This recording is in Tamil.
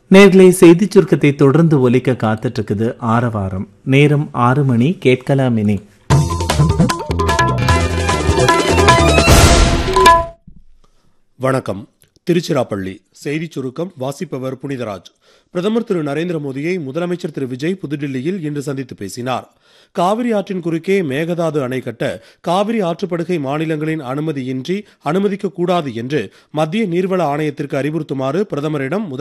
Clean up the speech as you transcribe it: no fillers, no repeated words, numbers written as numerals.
நேர்களை செய்திச் சுருக்கத்தை தொடர்ந்து ஒலிக்க காத்துட்டு இருக்குது ஆரவாரம். நேரம் 6 மணி. கேட்கலாம் இனி. வணக்கம். திருச்சிராப்பள்ளி செய்திச் சுருக்கம் வாசிப்பவர் புனிதராஜ். பிரதமர் திரு நரேந்திர மோடியை முதலமைச்சர் திரு விஜய் புதுடில்லியில் இன்று சந்தித்து பேசினார். காவிரி ஆற்றின் குறுக்கே மேகதாது அணை கட்ட காவிரி ஆற்றுப்படுகை மாநிலங்களின் அனுமதியின்றி அனுமதிக்கக்கூடாது என்று மத்திய நீர்வள ஆணையத்திற்கு அறிவுறுத்துமாறு பிரதமரிடம்